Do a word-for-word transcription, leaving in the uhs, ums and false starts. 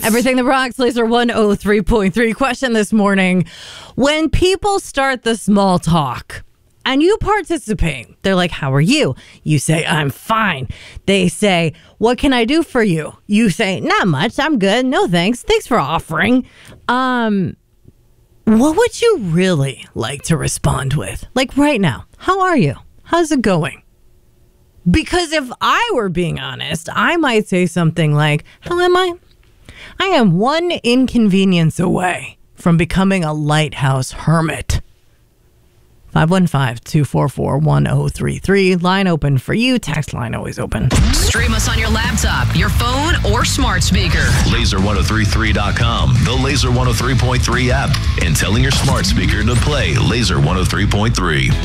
Everything that rocks, Laser one oh three point three. Question this morning. When people start the small talk and you participate, they're like, how are you? You say, I'm fine. They say, what can I do for you? You say, not much. I'm good. No, thanks. Thanks for offering. Um, what would you really like to respond with? Like right now, how are you? How's it going? Because if I were being honest, I might say something like, how am I? I am one inconvenience away from becoming a lighthouse hermit. five one five, two four four, one oh three three. Line open for you. Text line always open. Stream us on your laptop, your phone, or smart speaker. laser ten thirty-three dot com, the Laser one oh three point three app, and telling your smart speaker to play Laser one oh three point three.